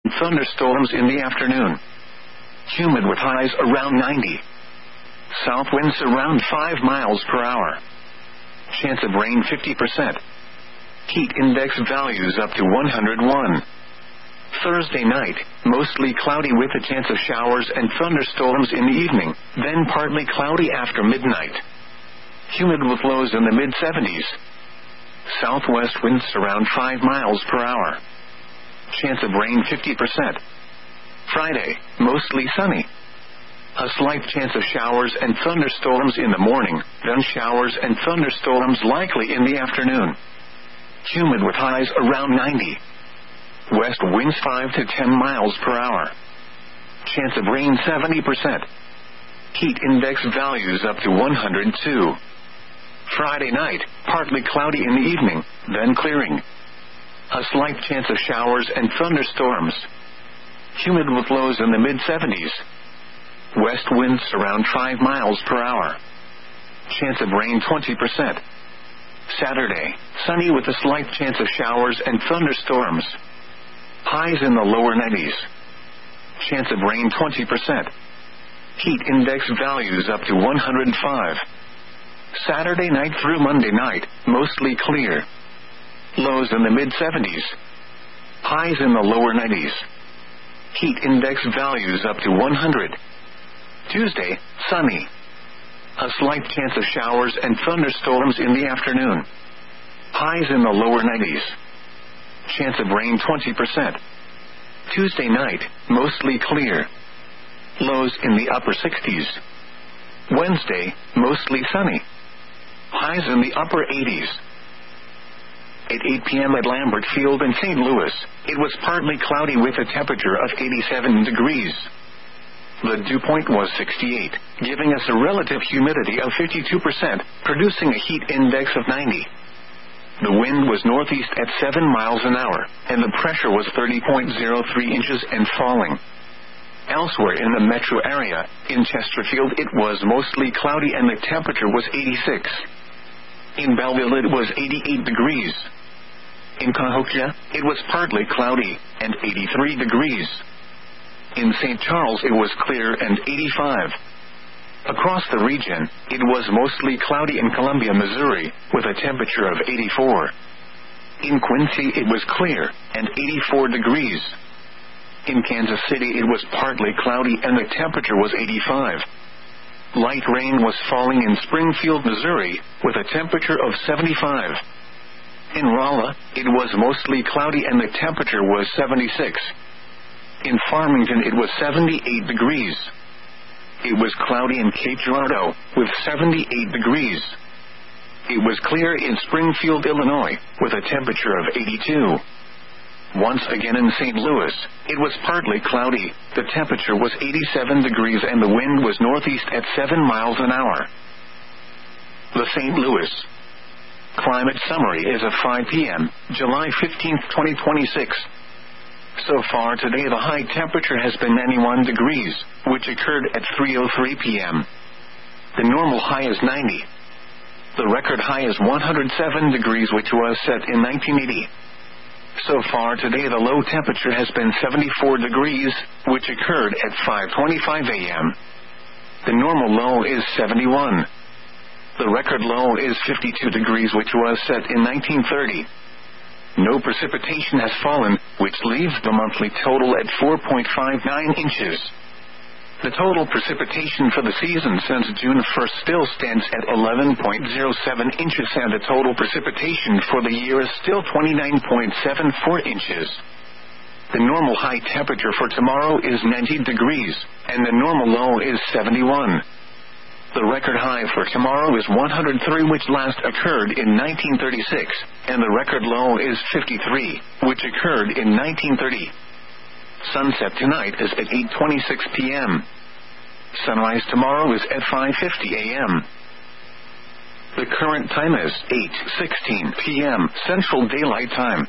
thunderstorms in the afternoon. Humid with highs around 90. South winds around 5 miles per hour. Chance of rain 50%. Heat index values up to 101. Thursday night, mostly cloudy with a chance of showers and thunderstorms in the evening, then partly cloudy after midnight. Humid with lows in the mid-70s. Southwest winds around 5 miles per hour. Chance of rain 50%. Friday, mostly sunny. A slight chance of showers and thunderstorms in the morning, then showers and thunderstorms likely in the afternoon. Humid with highs around 90. West winds 5 to 10 miles per hour. Chance of rain 70%. Heat index values up to 102. Friday night, partly cloudy in the evening, then clearing. A slight chance of showers and thunderstorms. Humid with lows in the mid-70s. West winds around 5 miles per hour. Chance of rain 20%. Saturday, sunny with a slight chance of showers and thunderstorms. Highs in the lower 90s. Chance of rain 20%. Heat index values up to 105. Saturday night through Monday night, mostly clear. Lows in the mid-70s. Highs in the lower 90s. Heat index values up to 100. Tuesday, sunny. A slight chance of showers and thunderstorms in the afternoon. Highs in the lower 90s. Chance of rain 20%. Tuesday night, mostly clear. Lows in the upper 60s. Wednesday, mostly sunny. Highs in the upper 80s. At 8 p.m. at Lambert Field in St. Louis, it was partly cloudy with a temperature of 87 degrees. The dew point was 68, giving us a relative humidity of 52%, producing a heat index of 90. The wind was northeast at 7 miles an hour, and the pressure was 30.03 inches and falling. Elsewhere in the metro area, in Chesterfield it was mostly cloudy and the temperature was 86. In Belleville it was 88 degrees. In Cahokia, it was partly cloudy, and 83 degrees. In St. Charles it was clear and 85. Across the region, it was mostly cloudy in Columbia, Missouri, with a temperature of 84. In Quincy it was clear, and 84 degrees. In Kansas City it was partly cloudy and the temperature was 85. Light rain was falling in Springfield, Missouri, with a temperature of 75. In Rolla, it was mostly cloudy and the temperature was 76. In Farmington it was 78 degrees. It was cloudy in Cape Girardeau, with 78 degrees. It was clear in Springfield, Illinois, with a temperature of 82. Once again in St. Louis, it was partly cloudy, the temperature was 87 degrees and the wind was northeast at 7 miles an hour. The St. Louis Climate Summary is of 5 p.m., July 15, 2026. So far today the high temperature has been 91 degrees, which occurred at 3:03 p.m. The normal high is 90. The record high is 107 degrees, which was set in 1980. So far today the low temperature has been 74 degrees, which occurred at 5:25 a.m. The normal low is 71. The record low is 52 degrees, which was set in 1930. No precipitation has fallen, which leaves the monthly total at 4.59 inches. The total precipitation for the season since June 1st still stands at 11.07 inches, and the total precipitation for the year is still 29.74 inches. The normal high temperature for tomorrow is 90 degrees, and the normal low is 71. The record high for tomorrow is 103, which last occurred in 1936, and the record low is 53, which occurred in 1930. Sunset tonight is at 8:26 p.m. Sunrise tomorrow is at 5:50 a.m. The current time is 8:16 p.m. Central Daylight Time.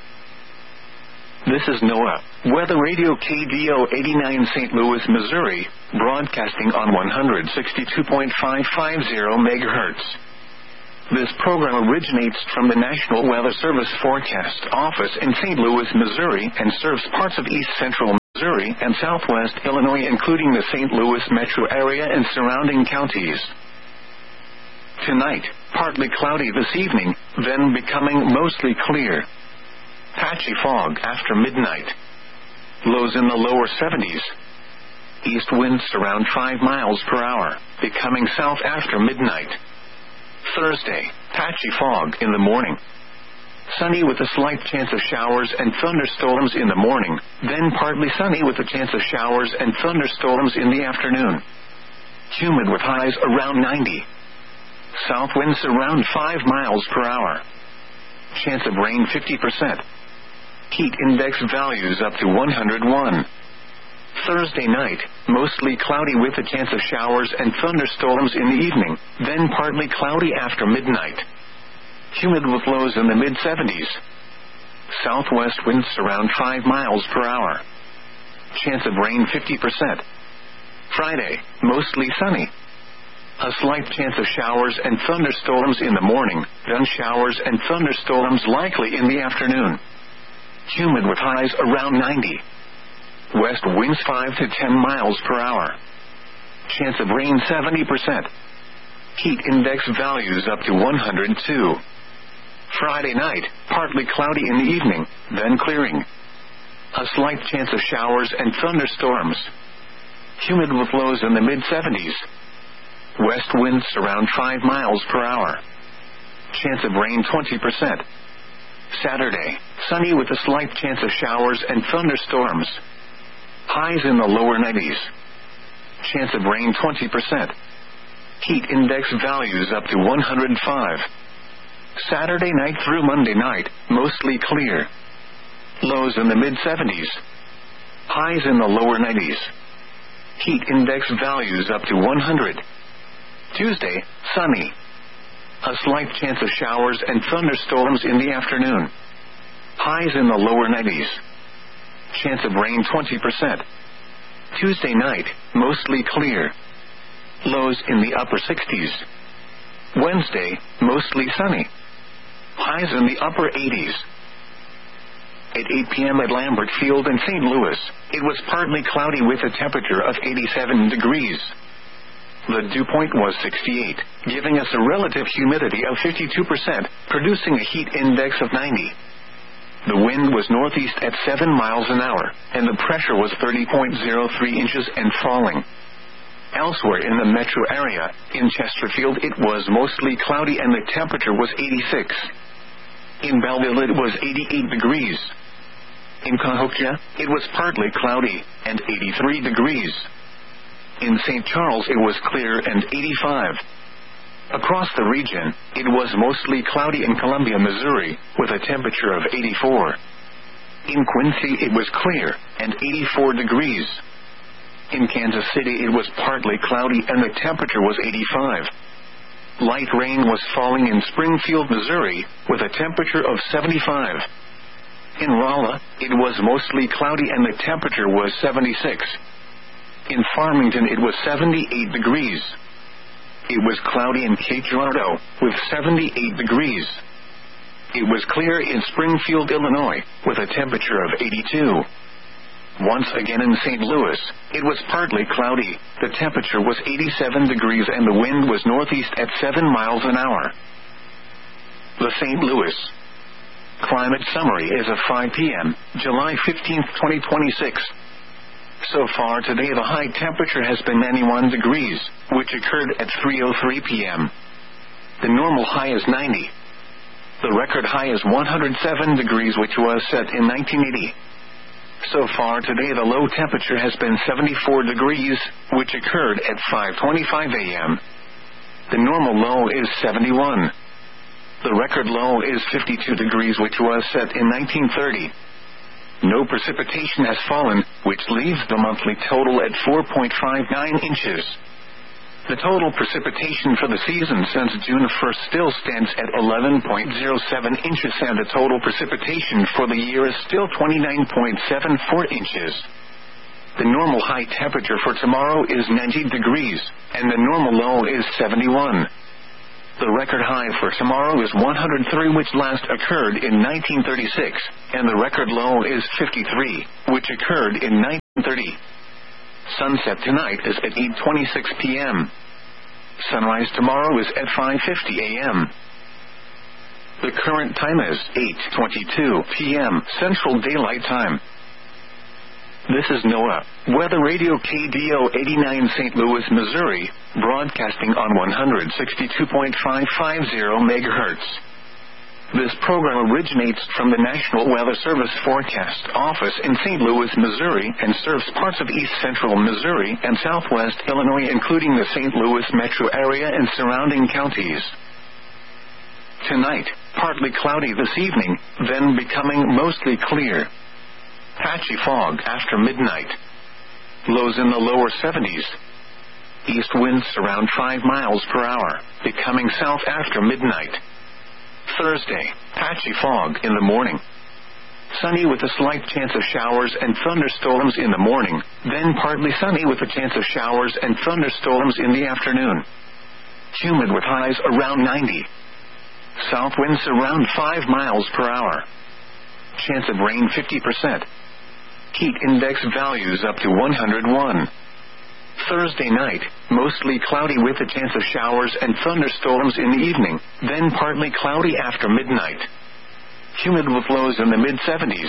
This is NOAA Weather Radio KDO 89 St. Louis, Missouri, broadcasting on 162.550 MHz. This program originates from the National Weather Service Forecast Office in St. Louis, Missouri, and serves parts of east central Missouri, and southwest Illinois, including the St. Louis metro area and surrounding counties. Tonight, partly cloudy this evening, then becoming mostly clear. Patchy fog after midnight. Lows in the lower 70s. East winds around 5 miles per hour, becoming south after midnight. Thursday, patchy fog in the morning. Sunny with a slight chance of showers and thunderstorms in the morning, then partly sunny with a chance of showers and thunderstorms in the afternoon. Humid with highs around 90. South winds around 5 miles per hour. Chance of rain 50%. Heat index values up to 101. Thursday night, mostly cloudy with a chance of showers and thunderstorms in the evening, then partly cloudy after midnight. Humid with lows in the mid-70s. Southwest winds around 5 miles per hour. Chance of rain 50%. Friday, mostly sunny. A slight chance of showers and thunderstorms in the morning, then showers and thunderstorms likely in the afternoon. Humid with highs around 90. West winds 5 to 10 miles per hour. Chance of rain 70%. Heat index values up to 102. Friday night, partly cloudy in the evening, then clearing. A slight chance of showers and thunderstorms. Humid with lows in the mid-70s. West winds around 5 miles per hour. Chance of rain 20%. Saturday, sunny with a slight chance of showers and thunderstorms. Highs in the lower 90s. Chance of rain 20%. Heat index values up to 105. Saturday night through Monday night, mostly clear. Lows in the mid-70s. Highs in the lower 90s. Heat index values up to 100. Tuesday, sunny. A slight chance of showers and thunderstorms in the afternoon. Highs in the lower 90s. Chance of rain 20%. Tuesday night, mostly clear. Lows in the upper 60s. Wednesday, mostly sunny. Highs in the upper 80s. At 8 p.m. at Lambert Field in St. Louis, it was partly cloudy with a temperature of 87 degrees. The dew point was 68, giving us a relative humidity of 52%, producing a heat index of 90. The wind was northeast at 7 miles an hour, and the pressure was 30.03 inches and falling. Elsewhere in the metro area, in Chesterfield it was mostly cloudy and the temperature was 86. In Belleville it was 88 degrees. In Cahokia, it was partly cloudy, and 83 degrees. In St. Charles it was clear and 85. Across the region, it was mostly cloudy in Columbia, Missouri, with a temperature of 84. In Quincy it was clear, and 84 degrees. In Kansas City it was partly cloudy and the temperature was 85. Light rain was falling in Springfield, Missouri, with a temperature of 75. In Rolla, it was mostly cloudy and the temperature was 76. In Farmington it was 78 degrees. It was cloudy in Cape Girardeau, with 78 degrees. It was clear in Springfield, Illinois, with a temperature of 82. Once again in St. Louis, it was partly cloudy, the temperature was 87 degrees and the wind was northeast at 7 miles an hour. The St. Louis Climate Summary is of 5 p.m., July 15, 2026. So far today the high temperature has been 91 degrees, which occurred at 3:03 p.m. The normal high is 90. The record high is 107 degrees, which was set in 1980. So far today the low temperature has been 74 degrees, which occurred at 5:25 a.m. The normal low is 71. The record low is 52 degrees, which was set in 1930. No precipitation has fallen, which leaves the monthly total at 4.59 inches. The total precipitation for the season since June 1st still stands at 11.07 inches, and the total precipitation for the year is still 29.74 inches. The normal high temperature for tomorrow is 90 degrees, and the normal low is 71. The record high for tomorrow is 103, which last occurred in 1936, and the record low is 53, which occurred in 1930. Sunset tonight is at 8:26 p.m. Sunrise tomorrow is at 5:50 a.m. The current time is 8:22 p.m. Central Daylight Time. This is NOAA Weather Radio KDO 89 St. Louis, Missouri, broadcasting on 162.550 MHz. This program originates from the National Weather Service Forecast Office in St. Louis, Missouri, and serves parts of east central Missouri and southwest Illinois, including the St. Louis metro area and surrounding counties. Tonight, partly cloudy this evening, then becoming mostly clear. Patchy fog after midnight. Lows in the lower 70s. East winds around 5 miles per hour, becoming south after midnight. Thursday, patchy fog in the morning. Sunny with a slight chance of showers and thunderstorms in the morning, then partly sunny with a chance of showers and thunderstorms in the afternoon. Humid with highs around 90. South winds around 5 miles per hour. Chance of rain 50%. Heat index values up to 101. Thursday night, mostly cloudy with a chance of showers and thunderstorms in the evening, then partly cloudy after midnight. Humid with lows in the mid-70s.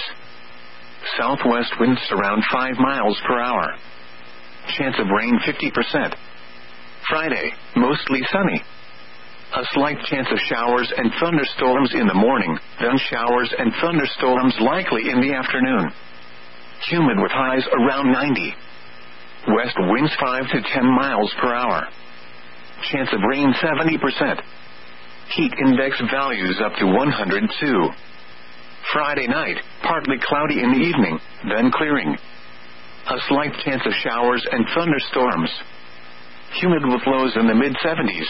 Southwest winds around 5 miles per hour. Chance of rain 50%. Friday, mostly sunny. A slight chance of showers and thunderstorms in the morning, then showers and thunderstorms likely in the afternoon. Humid with highs around 90. West winds 5 to 10 miles per hour. Chance of rain 70%. Heat index values up to 102. Friday night, partly cloudy in the evening, then clearing. A slight chance of showers and thunderstorms. Humid with lows in the mid-70s.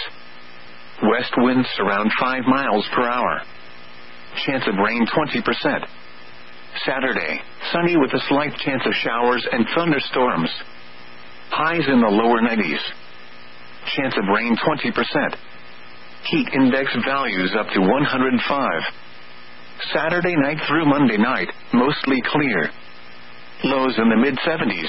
West winds around 5 miles per hour. Chance of rain 20%. Saturday, sunny with a slight chance of showers and thunderstorms. Highs in the lower 90s. Chance of rain 20%. Heat index values up to 105. Saturday night through Monday night, mostly clear. Lows in the mid-70s.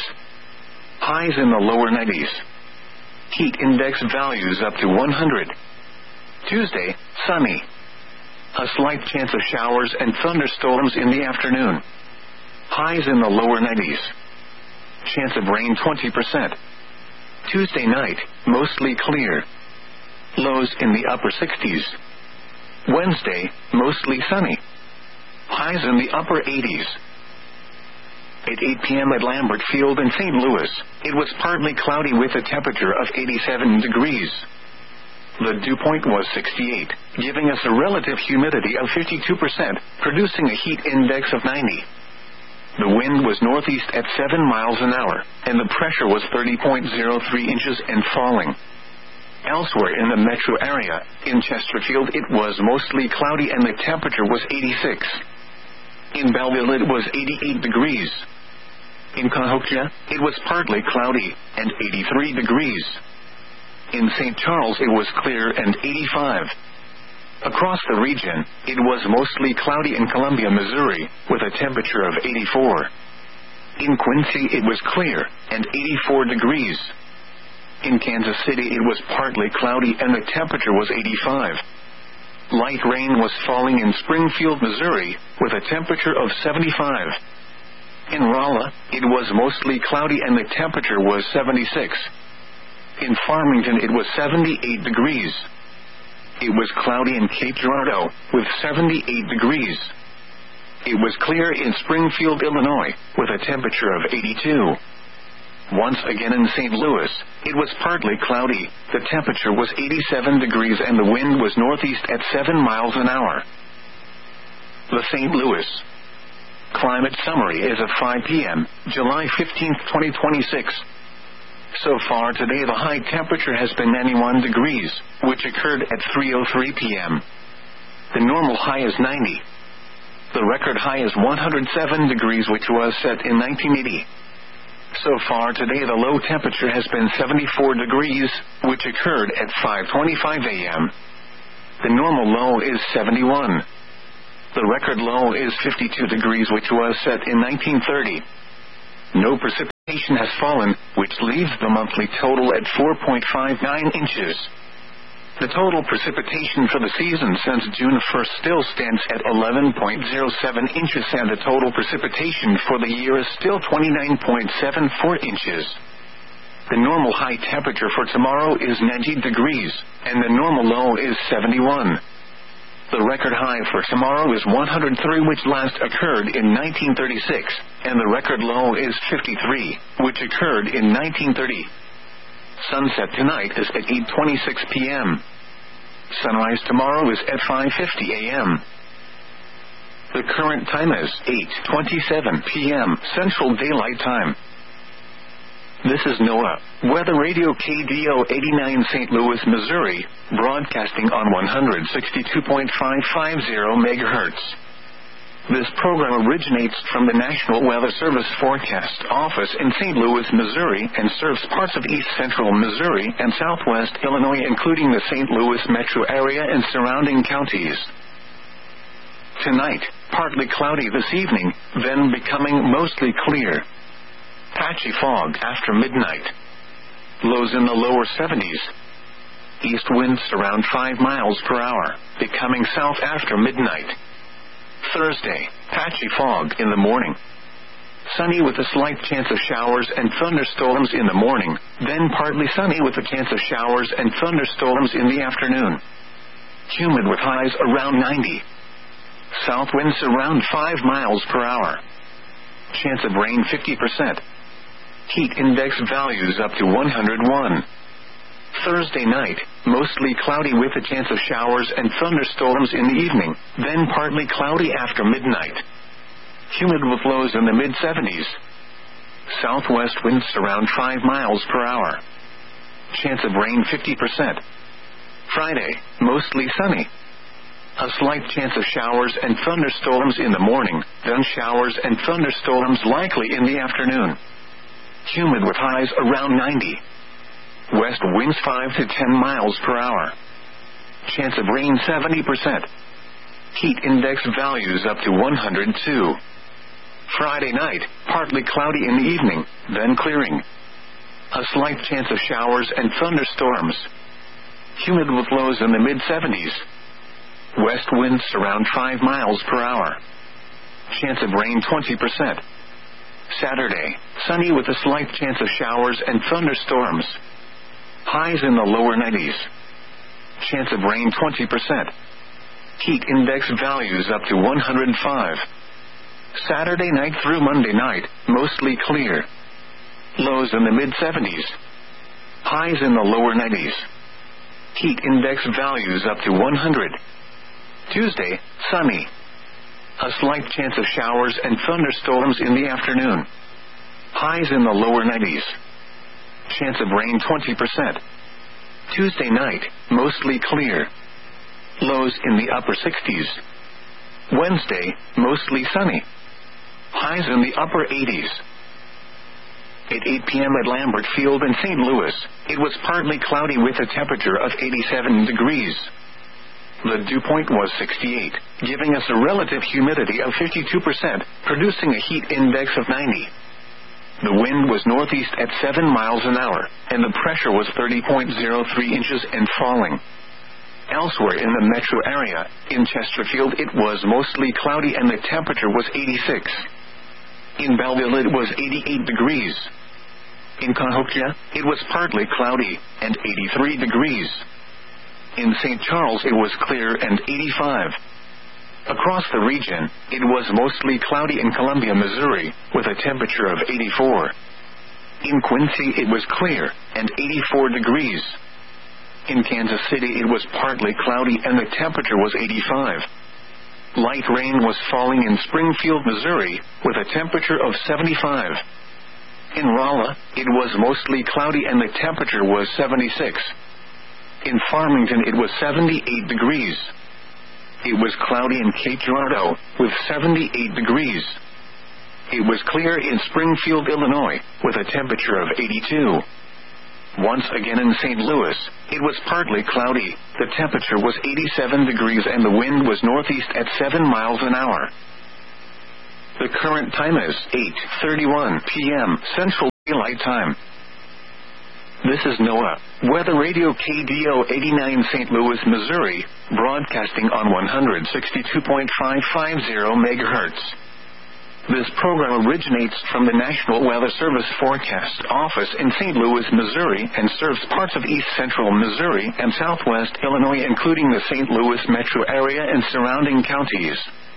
Highs in the lower 90s. Heat index values up to 100. Tuesday, sunny. A slight chance of showers and thunderstorms in the afternoon. Highs in the lower 90s. Chance of rain 20%. Tuesday night, mostly clear. Lows in the upper 60s. Wednesday, mostly sunny. Highs in the upper 80s. At 8 p.m. at Lambert Field in St. Louis, it was partly cloudy with a temperature of 87 degrees. The dew point was 68, giving us a relative humidity of 52%, producing a heat index of 90. The wind was northeast at 7 miles an hour, and the pressure was 30.03 inches and falling. Elsewhere in the metro area, in Chesterfield it was mostly cloudy and the temperature was 86. In Belleville it was 88 degrees. In Cahokia, it was partly cloudy, and 83 degrees. In St. Charles it was clear and 85. Across the region, it was mostly cloudy in Columbia, Missouri, with a temperature of 84. In Quincy it was clear, and 84 degrees. In Kansas City it was partly cloudy and the temperature was 85. Light rain was falling in Springfield, Missouri, with a temperature of 75. In Rolla, it was mostly cloudy and the temperature was 76. In Farmington it was 78 degrees. It was cloudy in Cape Girardeau, with 78 degrees. It was clear in Springfield, Illinois, with a temperature of 82. Once again in St. Louis, it was partly cloudy, the temperature was 87 degrees and the wind was northeast at 7 miles an hour. The St. Louis Climate Summary is at 5 p.m., July 15, 2026. So far today the high temperature has been 91 degrees, which occurred at 3:03 p.m. The normal high is 90. The record high is 107 degrees, which was set in 1980. So far today the low temperature has been 74 degrees, which occurred at 5:25 a.m. The normal low is 71. The record low is 52 degrees, which was set in 1930. No precipitation has fallen, which leaves the monthly total at 4.59 inches. The total precipitation for the season since June 1st still stands at 11.07 inches, and the total precipitation for the year is still 29.74 inches. The normal high temperature for tomorrow is 90 degrees, and the normal low is 71. The record high for tomorrow is 103, which last occurred in 1936, and the record low is 53, which occurred in 1930. Sunset tonight is at 8:26 p.m. Sunrise tomorrow is at 5:50 a.m. The current time is 8:27 p.m. Central Daylight Time. This is NOAA Weather Radio KDO 89 St. Louis, Missouri, broadcasting on 162.550 MHz. This program originates from the National Weather Service Forecast Office in St. Louis, Missouri, and serves parts of east central Missouri and southwest Illinois, including the St. Louis metro area and surrounding counties. Tonight, partly cloudy this evening, then becoming mostly clear. Patchy fog after midnight. Lows in the lower 70s. East winds around 5 miles per hour, becoming south after midnight. Thursday, patchy fog in the morning. Sunny with a slight chance of showers and thunderstorms in the morning, then partly sunny with a chance of showers and thunderstorms in the afternoon. Humid with highs around 90. South winds around 5 miles per hour. Chance of rain 50%. Heat index values up to 101. Thursday night, mostly cloudy with a chance of showers and thunderstorms in the evening, then partly cloudy after midnight. Humid with lows in the mid-70s. Southwest winds around 5 miles per hour. Chance of rain 50%. Friday, mostly sunny. A slight chance of showers and thunderstorms in the morning, then showers and thunderstorms likely in the afternoon. Humid with highs around 90. West winds 5 to 10 miles per hour. Chance of rain 70%. Heat index values up to 102. Friday night, partly cloudy in the evening, then clearing. A slight chance of showers and thunderstorms. Humid with lows in the mid-70s. West winds around 5 miles per hour. Chance of rain 20%. Saturday, sunny with a slight chance of showers and thunderstorms. Highs in the lower 90s. Chance of rain 20%. Heat index values up to 105. Saturday night through Monday night, mostly clear. Lows in the mid-70s. Highs in the lower 90s. Heat index values up to 100. Tuesday, sunny. A slight chance of showers and thunderstorms in the afternoon. Highs in the lower 90s. Chance of rain 20%. Tuesday night, mostly clear. Lows in the upper 60s. Wednesday, mostly sunny. Highs in the upper 80s. At 8 p.m. at Lambert Field in St. Louis, it was partly cloudy with a temperature of 87 degrees. The dew point was 68, giving us a relative humidity of 52%, producing a heat index of 90. The wind was northeast at 7 miles an hour, and the pressure was 30.03 inches and falling. Elsewhere in the metro area, in Chesterfield it was mostly cloudy and the temperature was 86. In Belleville it was 88 degrees. In Cahokia, it was partly cloudy and 83 degrees. In St. Charles it was clear and 85. Across the region, it was mostly cloudy in Columbia, Missouri, with a temperature of 84. In Quincy it was clear and 84 degrees. In Kansas City it was partly cloudy and the temperature was 85. Light rain was falling in Springfield, Missouri, with a temperature of 75. In Rolla, it was mostly cloudy and the temperature was 76. In Farmington it was 78 degrees. It was cloudy in Cape Girardeau, with 78 degrees. It was clear in Springfield, Illinois, with a temperature of 82. Once again in St. Louis, it was partly cloudy, the temperature was 87 degrees and the wind was northeast at 7 miles an hour. The current time is 8:31 p.m. Central Daylight Time. This is NOAA Weather Radio KDO 89 St. Louis, Missouri, broadcasting on 162.550 MHz. This program originates from the National Weather Service Forecast Office in St. Louis, Missouri, and serves parts of east central Missouri and southwest Illinois, including the St. Louis metro area and surrounding counties.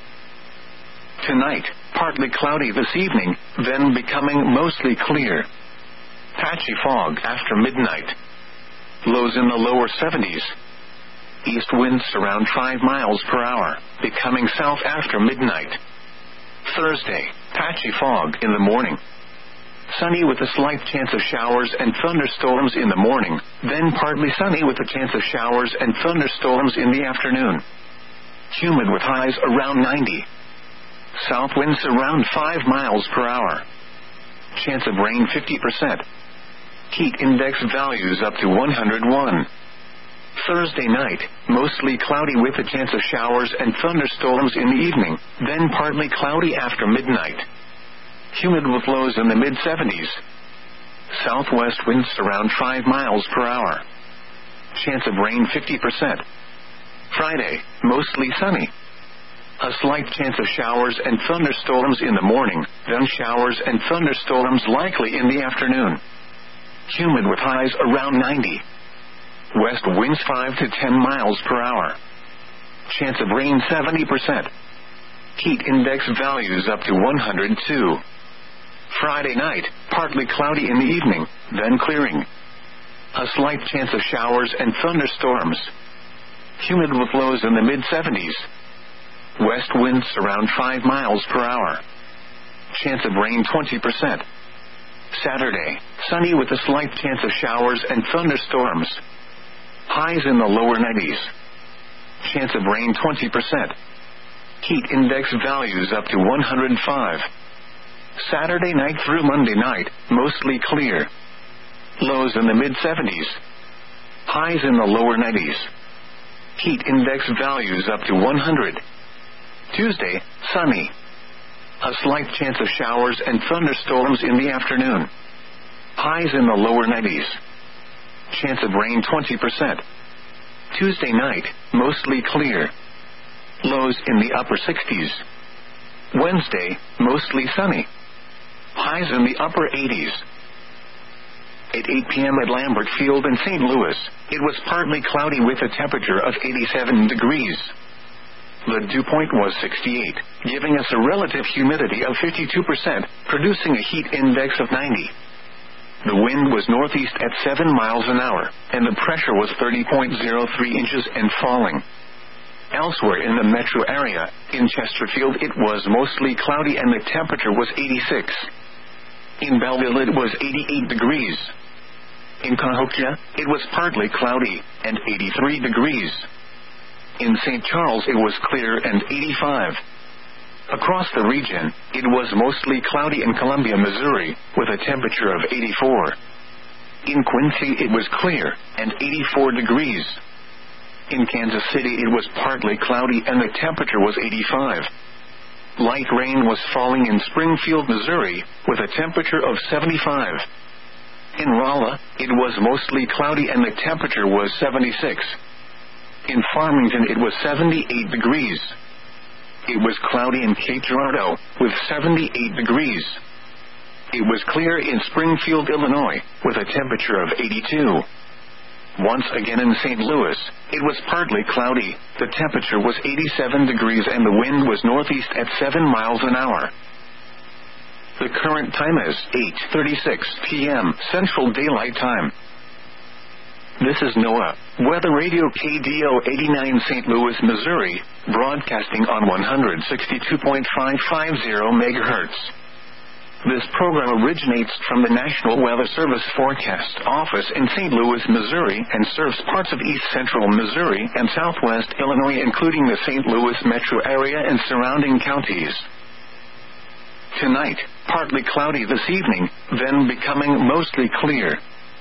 Tonight, partly cloudy this evening, then becoming mostly clear. Patchy fog after midnight. Lows in the lower 70s. East winds around 5 miles per hour, becoming south after midnight. Thursday, patchy fog in the morning. Sunny with a slight chance of showers and thunderstorms in the morning, then partly sunny with a chance of showers and thunderstorms in the afternoon. Humid with highs around 90. South winds around 5 miles per hour. Chance of rain 50%. Heat index values up to 101. Thursday night, mostly cloudy with a chance of showers and thunderstorms in the evening, then partly cloudy after midnight. Humid with lows in the mid-70s. Southwest winds around 5 miles per hour. Chance of rain 50%. Friday, mostly sunny. A slight chance of showers and thunderstorms in the morning, then showers and thunderstorms likely in the afternoon. Humid with highs around 90. West winds 5 to 10 miles per hour. Chance of rain 70%. Heat index values up to 102. Friday night, partly cloudy in the evening, then clearing. A slight chance of showers and thunderstorms. Humid with lows in the mid-70s. West winds around 5 miles per hour. Chance of rain 20%. Saturday, sunny with a slight chance of showers and thunderstorms. Highs in the lower 90s. Chance of rain 20%. Heat index values up to 105. Saturday night through Monday night, mostly clear. Lows in the mid-70s. Highs in the lower 90s. Heat index values up to 100. Tuesday, sunny. A slight chance of showers and thunderstorms in the afternoon. Highs in the lower 90s. Chance of rain 20%. Tuesday night, mostly clear. Lows in the upper 60s. Wednesday, mostly sunny. Highs in the upper 80s. At 8 p.m. at Lambert Field in St. Louis, it was partly cloudy with a temperature of 87 degrees. The dew point was 68, giving us a relative humidity of 52%, producing a heat index of 90. The wind was northeast at 7 miles an hour, and the pressure was 30.03 inches and falling. Elsewhere in the metro area, in Chesterfield it was mostly cloudy and the temperature was 86. In Belleville it was 88 degrees. In Cahokia, it was partly cloudy, and 83 degrees. In St. Charles it was clear and 85. Across the region, it was mostly cloudy in Columbia, Missouri, with a temperature of 84. In Quincy it was clear, and 84 degrees. In Kansas City it was partly cloudy and the temperature was 85. Light rain was falling in Springfield, Missouri, with a temperature of 75. In Rolla, it was mostly cloudy and the temperature was 76. In Farmington it was 78 degrees. It was cloudy in Cape Girardeau, with 78 degrees. It was clear in Springfield, Illinois, with a temperature of 82. Once again in St. Louis, it was partly cloudy, the temperature was 87 degrees and the wind was northeast at 7 miles an hour. The current time is 8:36 p.m. Central Daylight Time. This is NOAA Weather Radio KDO 89 St. Louis, Missouri, broadcasting on 162.550 MHz. This program originates from the National Weather Service Forecast Office in St. Louis, Missouri, and serves parts of east central Missouri and southwest Illinois, including the St. Louis metro area and surrounding counties. Tonight, partly cloudy this evening, then becoming mostly clear.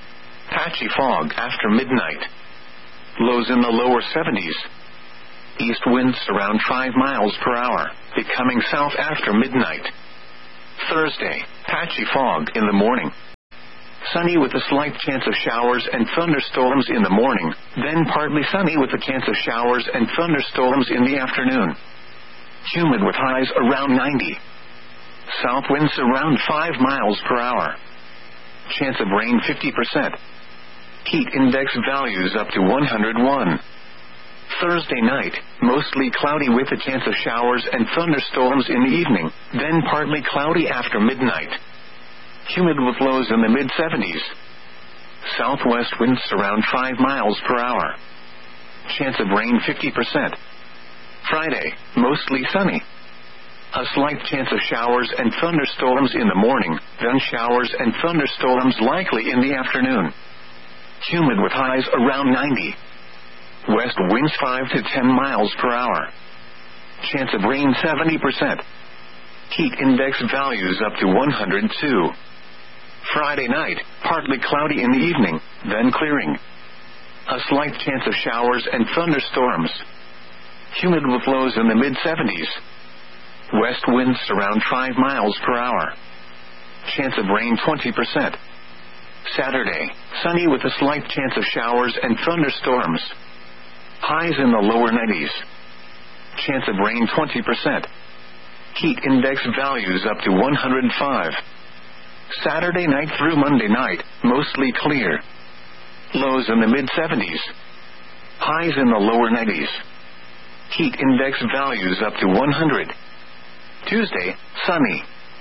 patchy fog after midnight. Lows in the lower 70s. East winds around 5 miles per hour, becoming south after midnight. Thursday, patchy fog in the morning. Sunny with a slight chance of showers and thunderstorms in the morning, then partly sunny with a chance of showers and thunderstorms in the afternoon. Humid with highs around 90. South winds around 5 miles per hour. Chance of rain 50%. Heat index values up to 101. Thursday night, mostly cloudy with a chance of showers and thunderstorms in the evening, then partly cloudy after midnight. Humid with lows in the mid-70s. Southwest winds around 5 miles per hour. Chance of rain 50%. Friday, mostly sunny. A slight chance of showers and thunderstorms in the morning, then showers and thunderstorms likely in the afternoon. Humid with highs around 90. West winds 5 to 10 miles per hour. Chance of rain 70%. Heat index values up to 102. Friday night, partly cloudy in the evening, then clearing. A slight chance of showers and thunderstorms. Humid with lows in the mid-70s. West winds around 5 miles per hour. Chance of rain 20%. Saturday, sunny with a slight chance of showers and thunderstorms. Highs in the lower 90s. Chance of rain 20%. Heat index values up to 105. Saturday night through Monday night, mostly clear. Lows in the mid-70s. Highs in the lower 90s. Heat index values up to 100. Tuesday, sunny.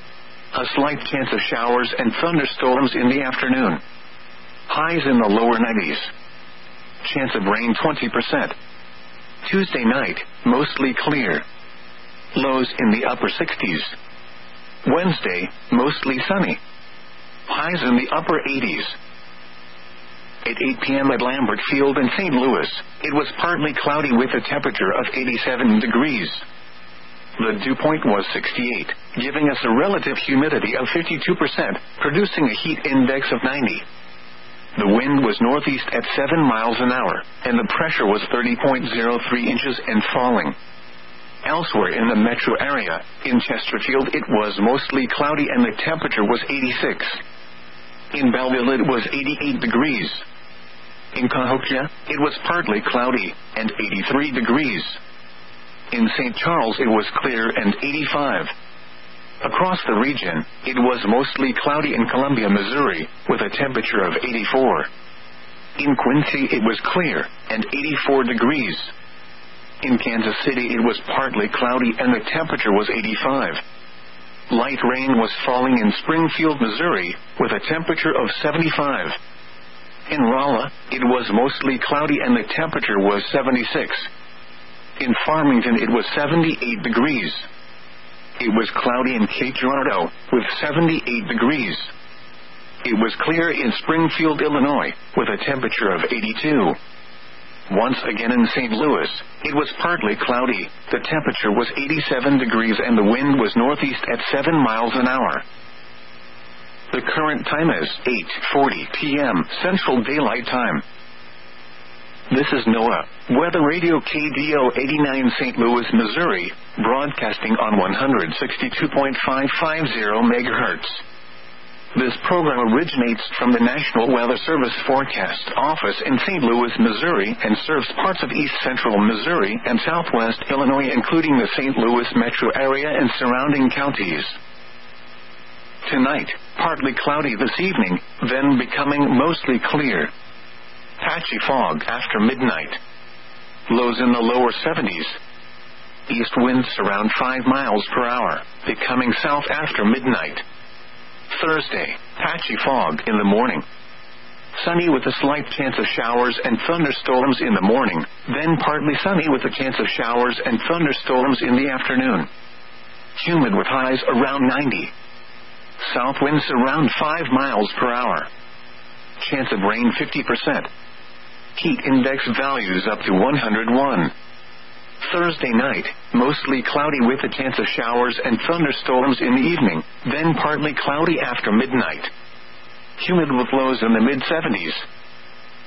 A slight chance of showers and thunderstorms in the afternoon. Highs in the lower 90s. Chance of rain 20%. Tuesday night, mostly clear. Lows in the upper 60s. Wednesday, mostly sunny. Highs in the upper 80s. At 8 p.m. at Lambert Field in St. Louis, it was partly cloudy with a temperature of 87 degrees. The dew point was 68, giving us a relative humidity of 52%, producing a heat index of 90. The wind was northeast at 7 miles an hour, and the pressure was 30.03 inches and falling. Elsewhere in the metro area, in Chesterfield it was mostly cloudy and the temperature was 86. In Belleville it was 88 degrees. In Cahokia, it was partly cloudy, and 83 degrees. In St. Charles it was clear and 85. Across the region, it was mostly cloudy in Columbia, Missouri, with a temperature of 84. In Quincy it was clear, and 84 degrees. In Kansas City it was partly cloudy and the temperature was 85. Light rain was falling in Springfield, Missouri, with a temperature of 75. In Rolla, it was mostly cloudy and the temperature was 76. In Farmington it was 78 degrees. It was cloudy in Cape Girardeau, with 78 degrees. It was clear in Springfield, Illinois, with a temperature of 82. Once again in St. Louis, it was partly cloudy, the temperature was 87 degrees and the wind was northeast at 7 miles an hour. The current time is 8:40 p.m. Central Daylight Time. This is NOAA, Weather Radio KDO 89 St. Louis, Missouri, broadcasting on 162.550 MHz. This program originates from the National Weather Service Forecast Office in St. Louis, Missouri, and serves parts of east central Missouri and southwest Illinois, including the St. Louis metro area and surrounding counties. Tonight, partly cloudy this evening, then becoming mostly clear. Patchy fog after midnight. Lows in the lower 70s. East winds around 5 miles per hour, becoming south after midnight. Thursday, patchy fog in the morning. Sunny with a slight chance of showers and thunderstorms in the morning, then partly sunny with a chance of showers and thunderstorms in the afternoon. Humid with highs around 90. South winds around 5 miles per hour. Chance of rain 50%. Heat index values up to 101. Thursday night, mostly cloudy with a chance of showers and thunderstorms in the evening, then partly cloudy after midnight. Humid with lows in the mid-70s.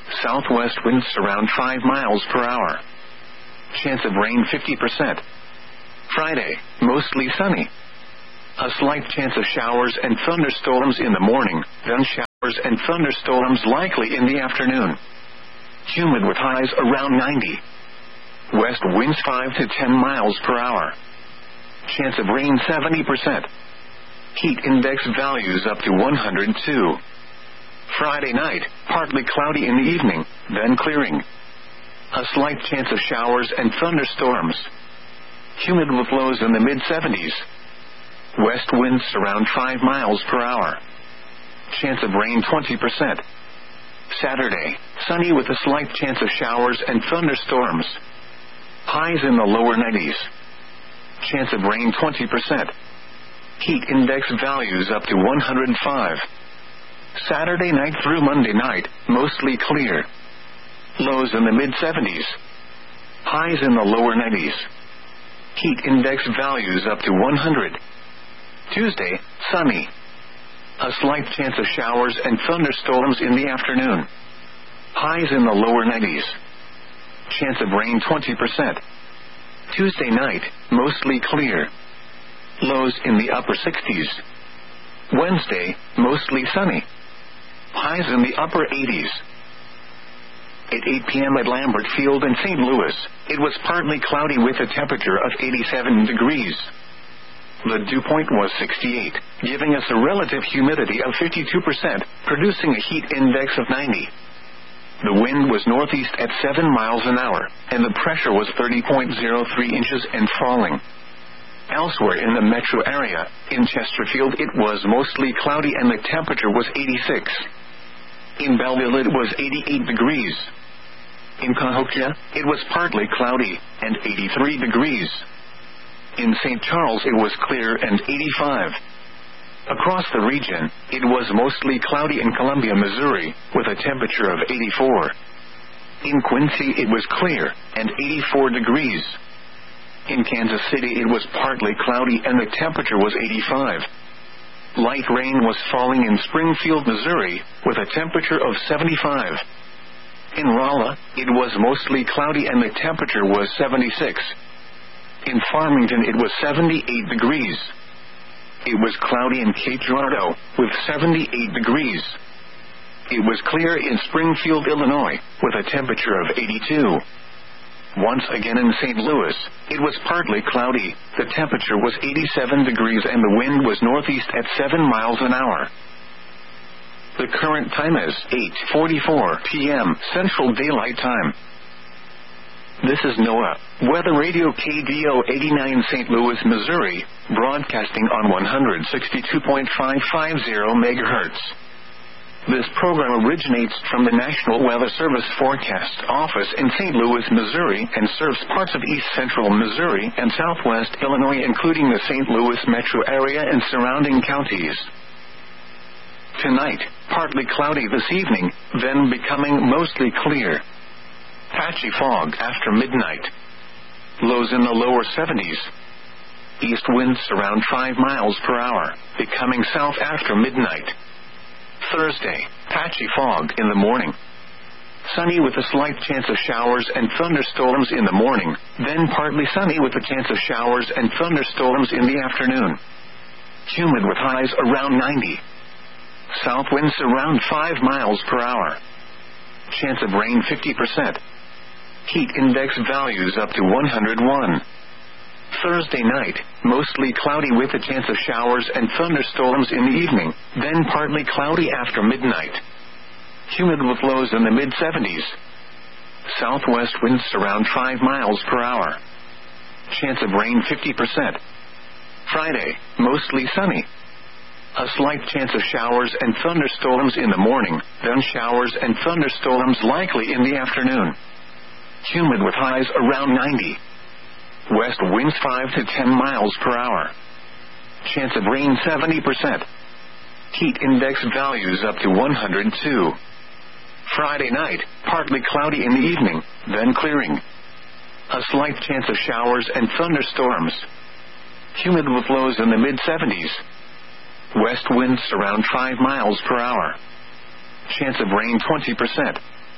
Southwest winds around 5 miles per hour. Chance of rain 50%. Friday, mostly sunny. A slight chance of showers and thunderstorms in the morning, then showers and thunderstorms likely in the afternoon. Humid with highs around 90. West winds 5 to 10 miles per hour. Chance of rain 70%. Heat index values up to 102. Friday night, partly cloudy in the evening, then clearing. A slight chance of showers and thunderstorms. Humid with lows in the mid-70s. West winds around 5 miles per hour. Chance of rain 20%. Saturday, sunny with a slight chance of showers and thunderstorms. Highs in the lower 90s. Chance of rain 20%. Heat index values up to 105. Saturday night through Monday night, mostly clear. Lows in the mid-70s. Highs in the lower 90s. Heat index values up to 100. Tuesday, sunny. A slight chance of showers and thunderstorms in the afternoon. Highs in the lower 90s. Chance of rain 20%. Tuesday night, mostly clear. Lows in the upper 60s. Wednesday, mostly sunny. Highs in the upper 80s. At 8 p.m. at Lambert Field in St. Louis, it was partly cloudy with a temperature of 87 degrees. The dew point was 68, giving us a relative humidity of 52%, producing a heat index of 90. The wind was northeast at 7 miles an hour, and the pressure was 30.03 inches and falling. Elsewhere in the metro area, in Chesterfield it was mostly cloudy and the temperature was 86. In Belleville it was 88 degrees. In Cahokia, it was partly cloudy, and 83 degrees. In St. Charles it was clear and 85. Across the region, it was mostly cloudy in Columbia, Missouri, with a temperature of 84. In Quincy it was clear, and 84 degrees. In Kansas City it was partly cloudy and the temperature was 85. Light rain was falling in Springfield, Missouri, with a temperature of 75. In Rolla, it was mostly cloudy and the temperature was 76. In Farmington it was 78 degrees. It was cloudy in Cape Girardeau, with 78 degrees. It was clear in Springfield, Illinois, with a temperature of 82. Once again in St. Louis, it was partly cloudy, the temperature was 87 degrees and the wind was northeast at 7 miles an hour. The current time is 8:44 p.m. Central Daylight Time. This is NOAA, Weather Radio KDO 89 St. Louis, Missouri, broadcasting on 162.550 MHz. This program originates from the National Weather Service Forecast Office in St. Louis, Missouri, and serves parts of east central Missouri and southwest Illinois, including the St. Louis metro area and surrounding counties. Tonight, partly cloudy this evening, then becoming mostly clear. Patchy fog after midnight. Lows in the lower 70s. East winds around 5 miles per hour, becoming south after midnight. Thursday, patchy fog in the morning. Sunny with a slight chance of showers and thunderstorms in the morning, then partly sunny with a chance of showers and thunderstorms in the afternoon. Humid with highs around 90. South winds around 5 miles per hour. Chance of rain 50%. Heat index values up to 101. Thursday night, mostly cloudy with a chance of showers and thunderstorms in the evening, then partly cloudy after midnight. Humid with lows in the mid-70s. Southwest winds around 5 miles per hour. Chance of rain 50%. Friday, mostly sunny. A slight chance of showers and thunderstorms in the morning, then showers and thunderstorms likely in the afternoon. Humid with highs around 90. West winds 5 to 10 miles per hour. Chance of rain 70%. Heat index values up to 102. Friday night, partly cloudy in the evening, then clearing. A slight chance of showers and thunderstorms. Humid with lows in the mid-70s. West winds around 5 miles per hour. Chance of rain 20%.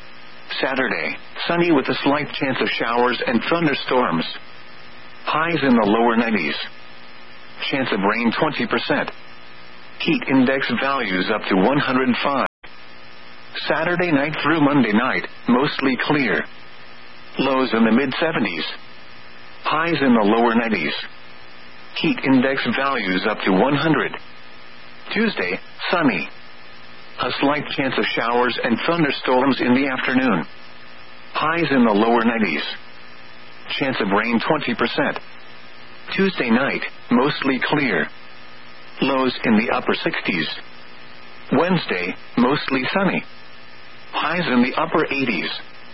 Saturday, sunny with a slight chance of showers and thunderstorms. Highs in the lower 90s. Chance of rain 20%. Heat index values up to 105. Saturday night through Monday night, mostly clear. Lows in the mid-70s. Highs in the lower 90s. Heat index values up to 100. Tuesday, sunny. A slight chance of showers and thunderstorms in the afternoon. Highs in the lower 90s. Chance of rain 20%. Tuesday night, mostly clear. Lows in the upper 60s. Wednesday, mostly sunny. Highs in the upper 80s.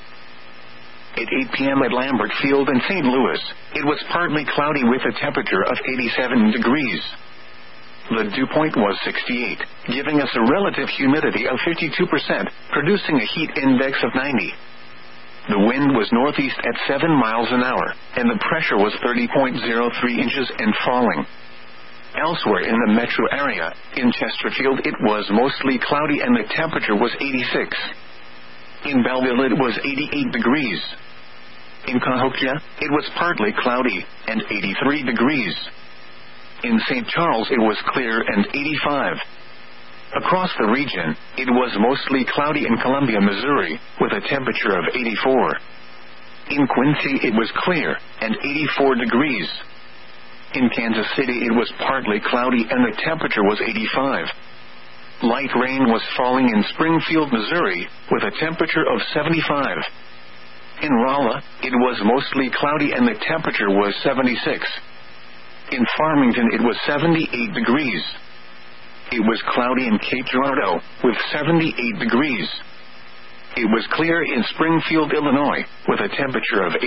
At 8 p.m. at Lambert Field in St. Louis, it was partly cloudy with a temperature of 87 degrees. The dew point was 68, giving us a relative humidity of 52%, producing a heat index of 90. The wind was northeast at 7 miles an hour, and the pressure was 30.03 inches and falling. Elsewhere in the metro area, in Chesterfield it was mostly cloudy and the temperature was 86. In Belleville it was 88 degrees. In Cahokia, it was partly cloudy, and 83 degrees. In St. Charles it was clear and 85. Across the region, it was mostly cloudy in Columbia, Missouri, with a temperature of 84. In Quincy it was clear, and 84 degrees. In Kansas City it was partly cloudy and the temperature was 85. Light rain was falling in Springfield, Missouri, with a temperature of 75. In Rolla, it was mostly cloudy and the temperature was 76. In Farmington it was 78 degrees. It was cloudy in Cape Girardeau, with 78 degrees. It was clear in Springfield, Illinois, with a temperature of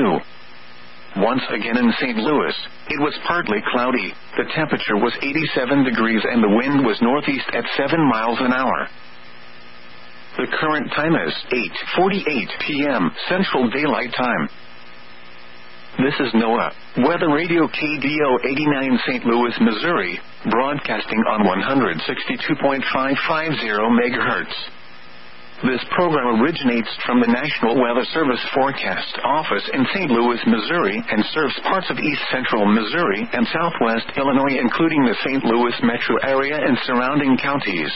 82. Once again in St. Louis, it was partly cloudy, the temperature was 87 degrees and the wind was northeast at 7 miles an hour. The current time is 8:48 p.m. Central Daylight Time. This is NOAA, Weather Radio KDO 89 St. Louis, Missouri, broadcasting on 162.550 MHz. This program originates from the National Weather Service Forecast Office in St. Louis, Missouri, and serves parts of east central Missouri and southwest Illinois, including the St. Louis metro area and surrounding counties.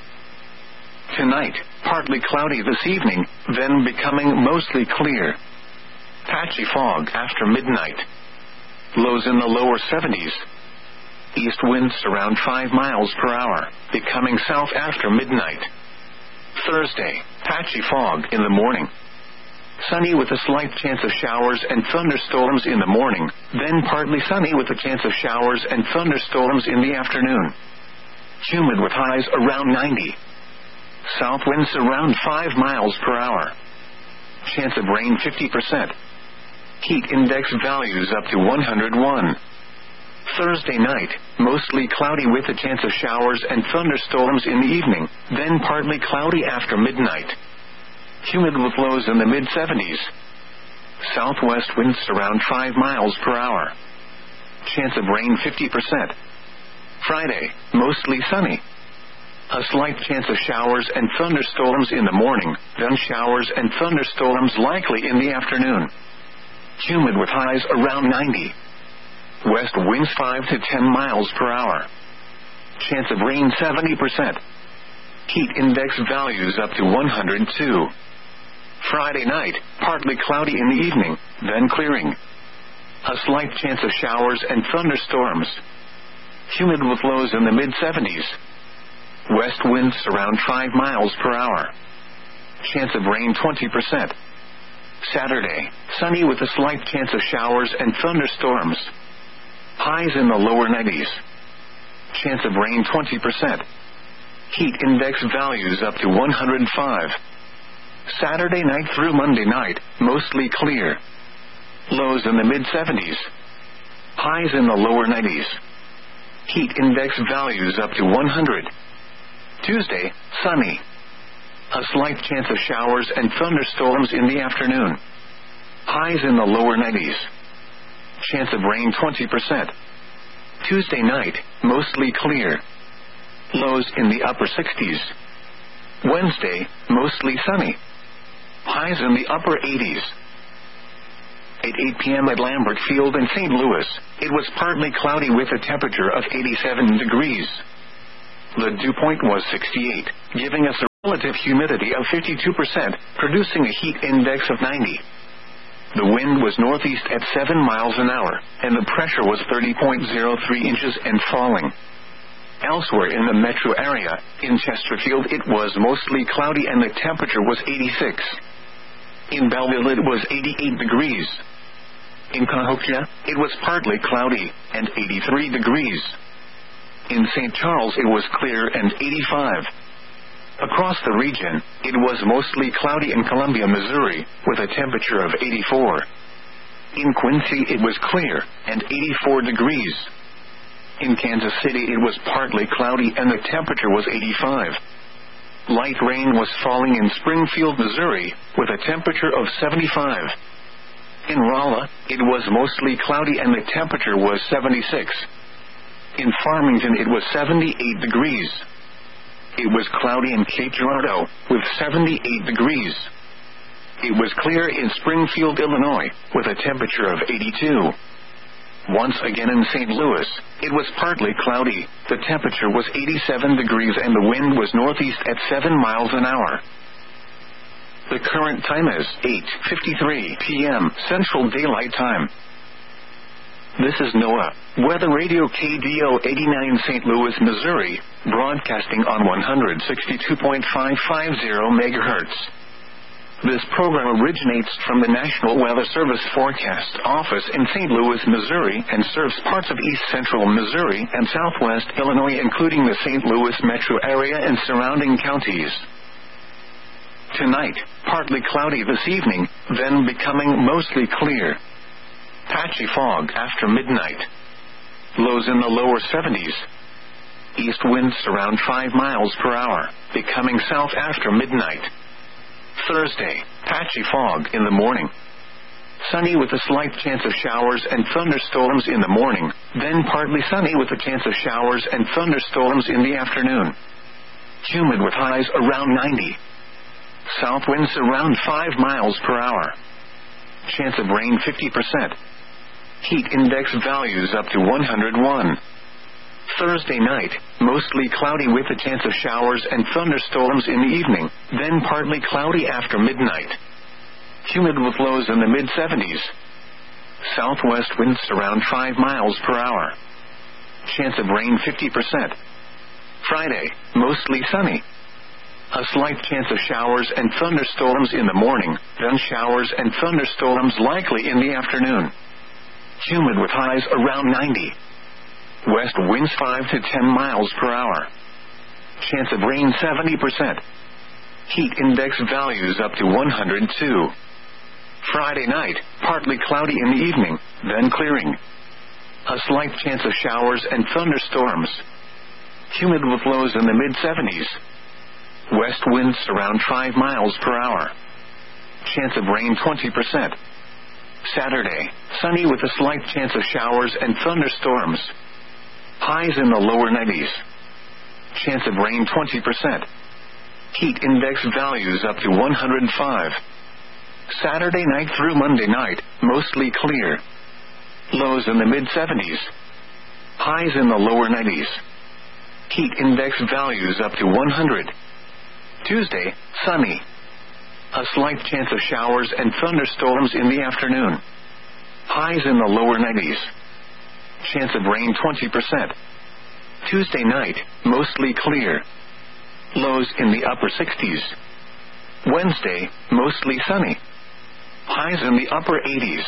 Tonight, partly cloudy this evening, then becoming mostly clear. Patchy fog after midnight. Lows in the lower 70s. East winds around 5 miles per hour, becoming south after midnight. Thursday, patchy fog in the morning. Sunny with a slight chance of showers and thunderstorms in the morning, then partly sunny with a chance of showers and thunderstorms in the afternoon. Humid with highs around 90. South winds around 5 miles per hour. Chance of rain 50%. Heat index values up to 101. Thursday night, mostly cloudy with a chance of showers and thunderstorms in the evening, then partly cloudy after midnight. Humid with lows in the mid-70s. Southwest winds around 5 miles per hour. Chance of rain 50%. Friday, mostly sunny. A slight chance of showers and thunderstorms in the morning, then showers and thunderstorms likely in the afternoon. Humid with highs around 90. West winds 5 to 10 miles per hour. Chance of rain 70%. Heat index values up to 102. Friday night, partly cloudy in the evening, then clearing. A slight chance of showers and thunderstorms. Humid with lows in the mid-70s. West winds around 5 miles per hour. Chance of rain 20%. Saturday, sunny with a slight chance of showers and thunderstorms. Highs in the lower 90s. Chance of rain 20%. Heat index values up to 105. Saturday night through Monday night, mostly clear. Lows in the mid-70s. Highs in the lower 90s. Heat index values up to 100. Tuesday, sunny. A slight chance of showers and thunderstorms in the afternoon. Highs in the lower 90s. Chance of rain 20%. Tuesday night, mostly clear. Lows in the upper 60s. Wednesday, mostly sunny. highs in the upper 80s. At 8 p.m. at Lambert Field in St. Louis, it was partly cloudy with a temperature of 87 degrees. The dew point was 68, giving us a relative humidity of 52%, producing a heat index of 90. The wind was northeast at 7 miles an hour, and the pressure was 30.03 inches and falling. Elsewhere in the metro area, in Chesterfield it was mostly cloudy and the temperature was 86. In Belleville it was 88 degrees. In Cahokia, it was partly cloudy, and 83 degrees. In St. Charles it was clear and 85. Across the region, it was mostly cloudy in Columbia, Missouri, with a temperature of 84. In Quincy it was clear, and 84 degrees. In Kansas City it was partly cloudy and the temperature was 85. Light rain was falling in Springfield, Missouri, with a temperature of 75. In Rolla, it was mostly cloudy and the temperature was 76. In Farmington it was 78 degrees. It was cloudy in Cape Girardeau, with 78 degrees. It was clear in Springfield, Illinois, with a temperature of 82. Once again in St. Louis, it was partly cloudy, the temperature was 87 degrees and the wind was northeast at 7 miles an hour. The current time is 8:53 p.m. Central Daylight Time. This is NOAA Weather Radio KDO 89 St. Louis, Missouri, broadcasting on 162.550 MHz. This program originates from the National Weather Service Forecast Office in St. Louis, Missouri, and serves parts of east central Missouri and southwest Illinois, including the St. Louis metro area and surrounding counties. Tonight, partly cloudy this evening, then becoming mostly clear. Patchy fog after midnight. Lows in the lower 70s. East winds around 5 miles per hour, becoming south after midnight. Thursday, patchy fog in the morning. Sunny with a slight chance of showers and thunderstorms in the morning, then partly sunny with a chance of showers and thunderstorms in the afternoon. Humid with highs around 90. South winds around 5 miles per hour. Chance of rain 50%. Heat index values up to 101. Thursday night, mostly cloudy with a chance of showers and thunderstorms in the evening, then partly cloudy after midnight. Humid with lows in the mid-70s. Southwest winds around 5 miles per hour. Chance of rain 50%. Friday, mostly sunny. A slight chance of showers and thunderstorms in the morning, then showers and thunderstorms likely in the afternoon. Humid with highs around 90. West winds 5 to 10 miles per hour. Chance of rain 70%. Heat index values up to 102. Friday night, partly cloudy in the evening, then clearing. A slight chance of showers and thunderstorms. Humid with lows in the mid-70s. West winds around 5 miles per hour. Chance of rain 20%. Saturday, sunny with a slight chance of showers and thunderstorms. Highs in the lower 90s. Chance of rain 20%. Heat index values up to 105. Saturday night through Monday night, mostly clear. Lows in the mid-70s. Highs in the lower 90s. Heat index values up to 100. Tuesday, sunny. A slight chance of showers and thunderstorms in the afternoon. Highs in the lower 90s. Chance of rain 20%. Tuesday night, mostly clear. Lows in the upper 60s. Wednesday, mostly sunny. Highs in the upper 80s.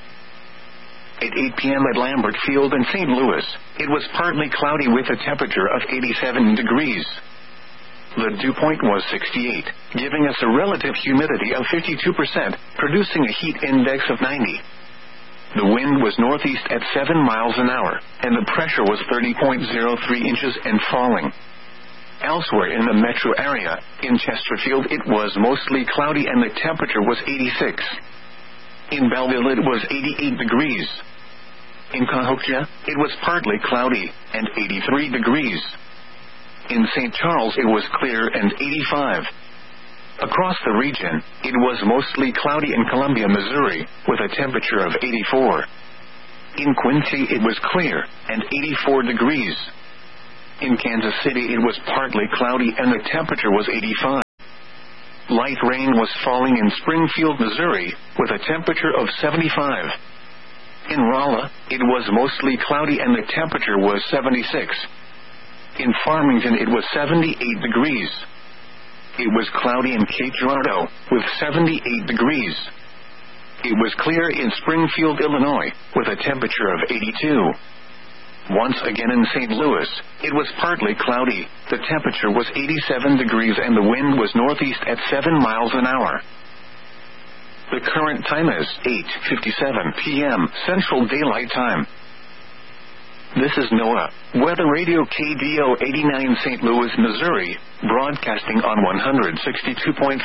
At 8 p.m. at Lambert Field in St. Louis, it was partly cloudy with a temperature of 87 degrees. The dew point was 68, giving us a relative humidity of 52%, producing a heat index of 90. The wind was northeast at 7 miles an hour, and the pressure was 30.03 inches and falling. Elsewhere in the metro area, in Chesterfield it was mostly cloudy and the temperature was 86. In Belleville it was 88 degrees. In Cahokia, it was partly cloudy, and 83 degrees. In St. Charles it was clear and 85. Across the region, it was mostly cloudy in Columbia, Missouri, with a temperature of 84. In Quincy, it was clear, and 84 degrees. In Kansas City, it was partly cloudy and the temperature was 85. Light rain was falling in Springfield, Missouri, with a temperature of 75. In Rolla, it was mostly cloudy and the temperature was 76. In Farmington, it was 78 degrees. It was cloudy in Cape Girardeau, with 78 degrees. It was clear in Springfield, Illinois, with a temperature of 82. Once again in St. Louis, it was partly cloudy, the temperature was 87 degrees and the wind was northeast at 7 miles an hour. The current time is 8:57 p.m. Central Daylight Time. This is NOAA Weather Radio KDO 89 St. Louis, Missouri, broadcasting on 162.550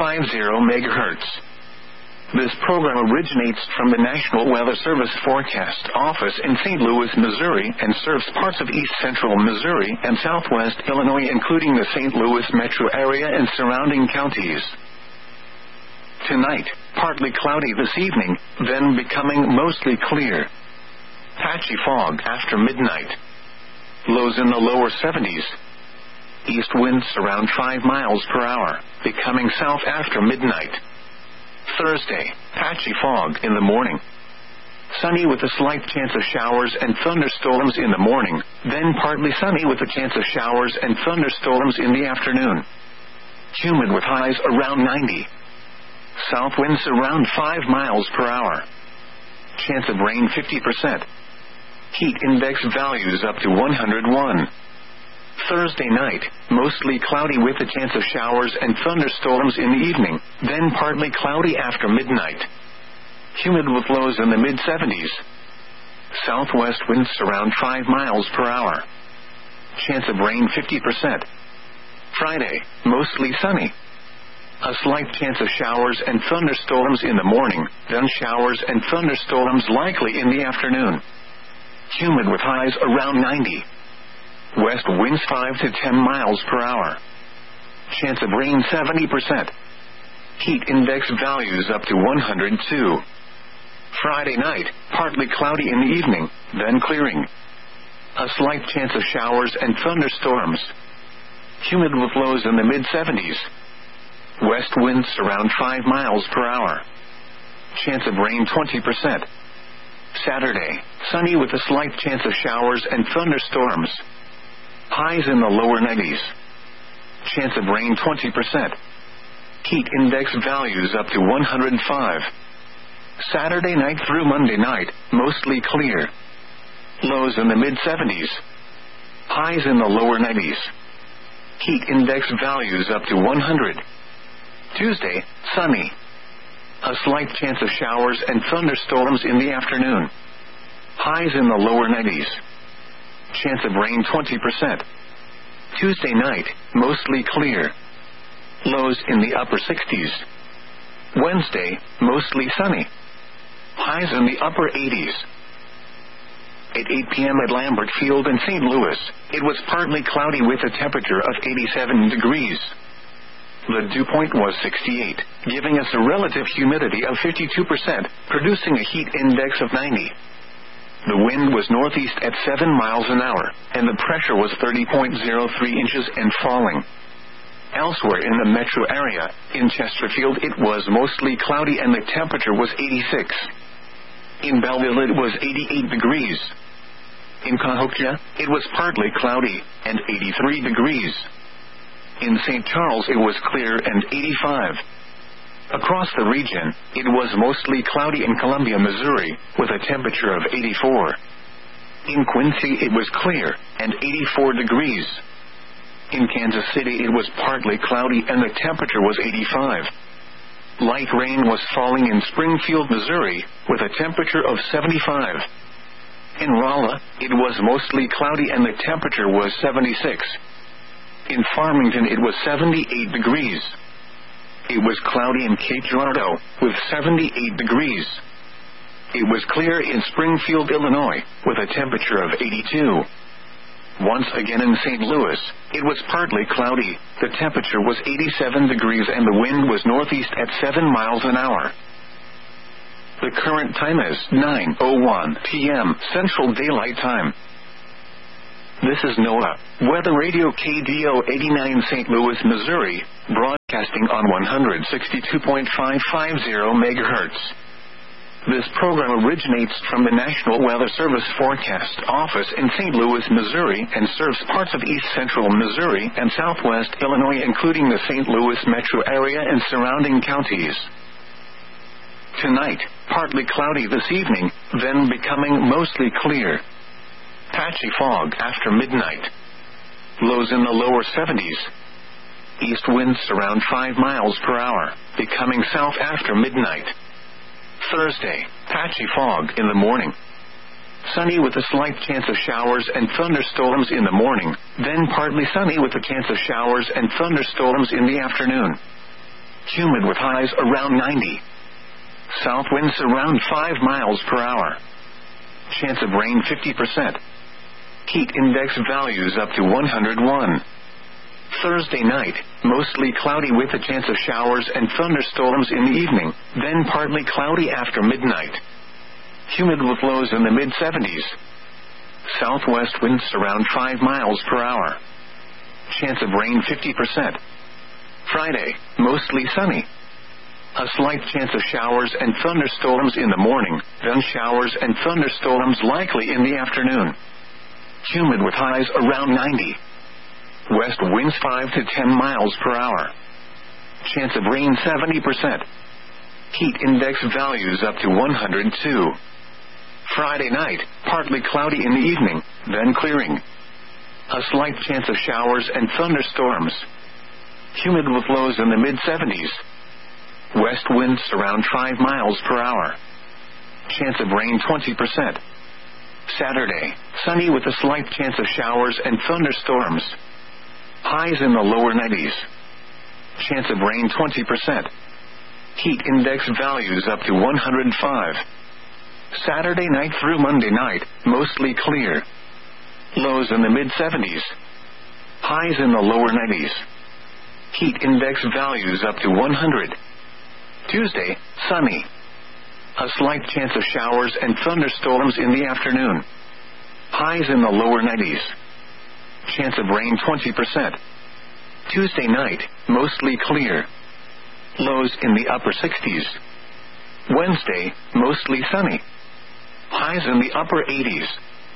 MHz. This program originates from the National Weather Service Forecast Office in St. Louis, Missouri, and serves parts of east central Missouri and southwest Illinois, including the St. Louis metro area and surrounding counties. Tonight, partly cloudy this evening, then becoming mostly clear. Patchy fog after midnight. Lows in the lower 70s. East winds around 5 miles per hour, becoming south after midnight. Thursday, patchy fog in the morning. Sunny with a slight chance of showers and thunderstorms in the morning, then partly sunny with a chance of showers and thunderstorms in the afternoon. Humid with highs around 90. South winds around 5 miles per hour. Chance of rain 50%. Heat index values up to 101. Thursday night, mostly cloudy with a chance of showers and thunderstorms in the evening, then partly cloudy after midnight. Humid with lows in the mid-70s. Southwest winds around 5 miles per hour. Chance of rain 50%. Friday, mostly sunny. A slight chance of showers and thunderstorms in the morning, then showers and thunderstorms likely in the afternoon. Humid with highs around 90. West winds 5 to 10 miles per hour. Chance of rain 70%. Heat index values up to 102. Friday night, partly cloudy in the evening, then clearing. A slight chance of showers and thunderstorms. Humid with lows in the mid-70s. West winds around 5 miles per hour. Chance of rain 20%. Saturday, sunny with a slight chance of showers and thunderstorms. Highs in the lower 90s. Chance of rain 20%. Heat index values up to 105. Saturday night through Monday night, mostly clear. Lows in the mid-70s. Highs in the lower 90s. Heat index values up to 100. Tuesday, sunny. A slight chance of showers and thunderstorms in the afternoon. Highs in the lower 90s. Chance of rain 20%. Tuesday night, mostly clear. Lows in the upper 60s. Wednesday, mostly sunny. Highs in the upper 80s. At 8 p.m. at Lambert Field in St. Louis, it was partly cloudy with a temperature of 87 degrees. The dew point was 68, giving us a relative humidity of 52%, producing a heat index of 90. The wind was northeast at 7 miles an hour, and the pressure was 30.03 inches and falling. Elsewhere in the metro area, in Chesterfield, it was mostly cloudy and the temperature was 86. In Belleville, it was 88 degrees. In Cahokia, it was partly cloudy and 83 degrees. In St. Charles, it was clear and 85. Across the region, it was mostly cloudy in Columbia, Missouri, with a temperature of 84. In Quincy, it was clear and 84 degrees. In Kansas City, it was partly cloudy and the temperature was 85. Light rain was falling in Springfield, Missouri, with a temperature of 75. In Rolla, it was mostly cloudy and the temperature was 76. In Farmington, it was 78 degrees. It was cloudy in Cape Girardeau, with 78 degrees. It was clear in Springfield, Illinois, with a temperature of 82. Once again in St. Louis, it was partly cloudy, the temperature was 87 degrees and the wind was northeast at 7 miles an hour. The current time is 9:01 p.m. Central Daylight Time. This is NOAA Weather Radio KDO 89 St. Louis, Missouri, broadcasting on 162.550 MHz. This program originates from the National Weather Service Forecast Office in St. Louis, Missouri, and serves parts of east central Missouri and southwest Illinois, including the St. Louis metro area and surrounding counties. Tonight, partly cloudy this evening, then becoming mostly clear. Patchy fog after midnight. Lows in the lower 70s. East winds around 5 miles per hour, becoming south after midnight. Thursday, patchy fog in the morning. Sunny with a slight chance of showers and thunderstorms in the morning, then partly sunny with a chance of showers and thunderstorms in the afternoon. Humid with highs around 90. South winds around 5 miles per hour. Chance of rain 50%. Heat index values up to 101. Thursday night, mostly cloudy with a chance of showers and thunderstorms in the evening, then partly cloudy after midnight. Humid with lows in the mid-70s. Southwest winds around 5 miles per hour. Chance of rain 50%. Friday, mostly sunny. A slight chance of showers and thunderstorms in the morning, then showers and thunderstorms likely in the afternoon. Humid with highs around 90. West winds 5 to 10 miles per hour. Chance of rain 70%. Heat index values up to 102. Friday night, partly cloudy in the evening, then clearing. A slight chance of showers and thunderstorms. Humid with lows in the mid-70s. West winds around 5 miles per hour. Chance of rain 20%. Saturday, sunny with a slight chance of showers and thunderstorms. Highs in the lower 90s. Chance of rain 20%. Heat index values up to 105. Saturday night through Monday night, mostly clear. Lows in the mid-70s. Highs in the lower 90s. Heat index values up to 100. Tuesday, sunny. A slight chance of showers and thunderstorms in the afternoon. Highs in the lower 90s. Chance of rain 20%. Tuesday night, mostly clear. Lows in the upper 60s. Wednesday, mostly sunny. Highs in the upper 80s.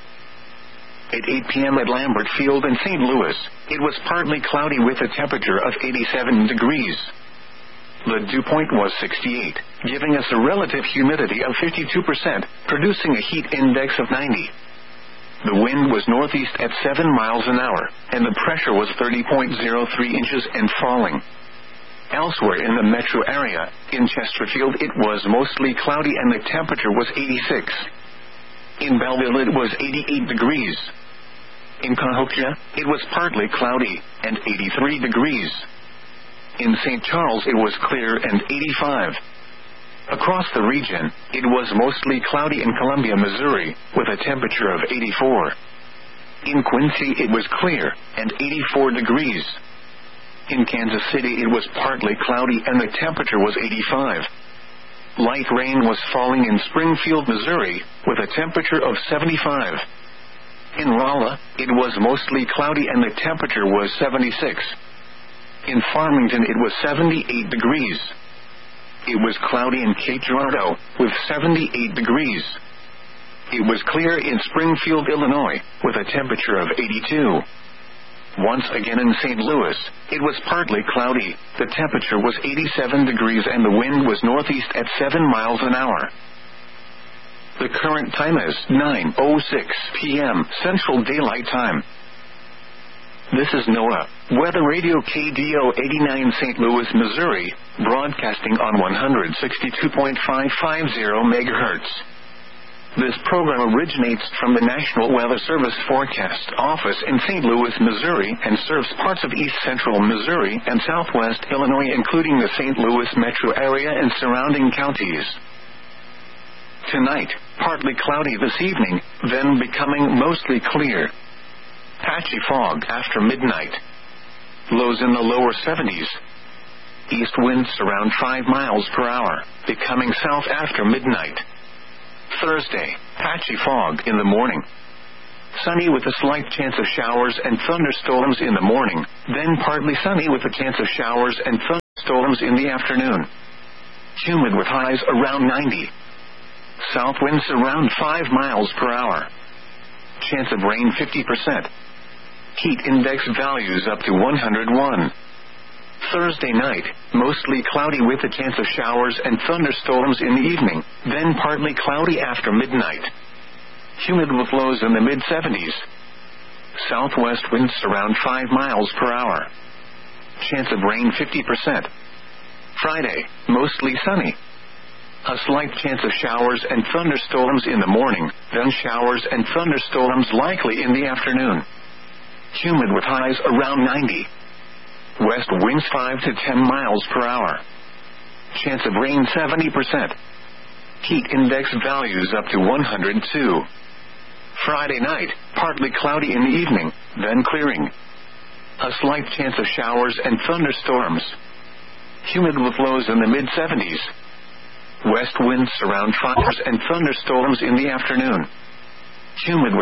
At 8 p.m. at Lambert Field in St. Louis, it was partly cloudy with a temperature of 87 degrees. The dew point was 68, giving us a relative humidity of 52%, producing a heat index of 90. The wind was northeast at 7 miles an hour, and the pressure was 30.03 inches and falling. Elsewhere in the metro area, in Chesterfield it was mostly cloudy and the temperature was 86. In Belleville it was 88 degrees. In Cahokia, it was partly cloudy, and 83 degrees. In St. Charles it was clear and 85. Across the region, it was mostly cloudy in Columbia, Missouri, with a temperature of 84. In Quincy it was clear, and 84 degrees. In Kansas City it was partly cloudy and the temperature was 85. Light rain was falling in Springfield, Missouri, with a temperature of 75. In Rolla, it was mostly cloudy and the temperature was 76. In Farmington it was 78 degrees. It was cloudy in Cape Girardeau, with 78 degrees. It was clear in Springfield, Illinois, with a temperature of 82. Once again in St. Louis, it was partly cloudy, the temperature was 87 degrees and the wind was northeast at 7 miles an hour. The current time is 9:06 p.m. Central Daylight Time. This is NOAA Weather Radio KDO 89 St. Louis, Missouri, broadcasting on 162.550 MHz. This program originates from the National Weather Service Forecast Office in St. Louis, Missouri, and serves parts of east central Missouri and southwest Illinois, including the St. Louis metro area and surrounding counties. Tonight, partly cloudy this evening, then becoming mostly clear. patchy fog after midnight. Lows in the lower 70s. East winds around 5 miles per hour, becoming south after midnight. Thursday, patchy fog in the morning. Sunny with a slight chance of showers and thunderstorms in the morning, then partly sunny with a chance of showers and thunderstorms in the afternoon. Humid with highs around 90. South winds around 5 miles per hour. Chance of rain 50%. Heat index values up to 101. Thursday night, mostly cloudy with a chance of showers and thunderstorms in the evening, then partly cloudy after midnight. Humid with lows in the mid-70s. Southwest winds around 5 miles per hour. Chance of rain 50%. Friday, mostly sunny. A slight chance of showers and thunderstorms in the morning, then showers and thunderstorms likely in the afternoon. Humid with highs around 90. West winds 5 to 10 miles per hour. Chance of rain 70%. Heat index values up to 102. Friday night, partly cloudy in the evening, then clearing. A slight chance of showers and thunderstorms. Humid with lows in the mid-70s. West winds around 5 and thunderstorms in the afternoon. Humid with